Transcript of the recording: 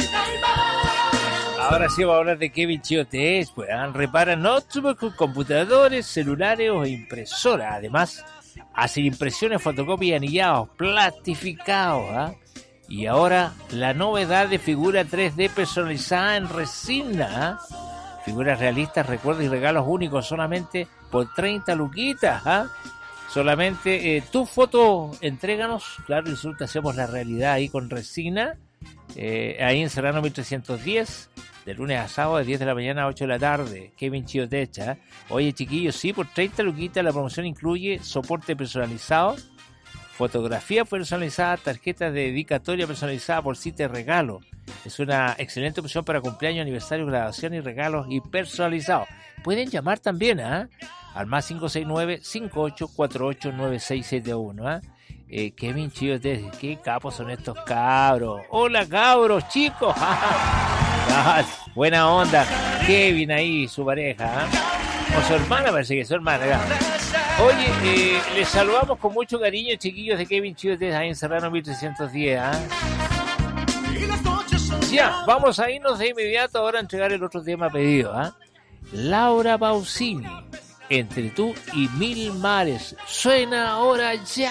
Ahora sí vamos a hablar de Kevin Chiotes, pues repara notebooks, computadores, celulares o impresoras. Además, hace impresiones, fotocopias, anillados, plastificados. ¿Ah? Y ahora la novedad de figura 3D personalizada en resina. ¿Ah? Figuras realistas, recuerdos y regalos únicos solamente por 30 luquitas. ¿Ah? Solamente tu foto, entréganos. Claro, resulta hacemos la realidad ahí con resina. Ahí en Serrano 1310. De lunes a sábado, de 10 de la mañana a 8 de la tarde. Kevin Chiotecha. Oye, chiquillos, sí, por 30 luquitas la promoción incluye soporte personalizado, fotografía personalizada, tarjetas de dedicatoria personalizada por cita de regalo. Es una excelente opción para cumpleaños, aniversario, graduación y regalos y personalizados. Pueden llamar también al más 569-5848-9671. Kevin Chiotecha, qué capos son estos cabros. Hola cabros, chicos. Buena onda, Kevin ahí, su pareja, ¿eh? O su hermana, parece que es su hermana. ¿Ya? Oye, les saludamos con mucho cariño, chiquillos de Kevin Chiotes, ahí en Serrano 1310. ¿Eh? Ya, vamos a irnos de inmediato ahora a entregar el otro tema pedido. ¿Eh? Laura Pausini, Entre tú y mil mares, suena ahora ya.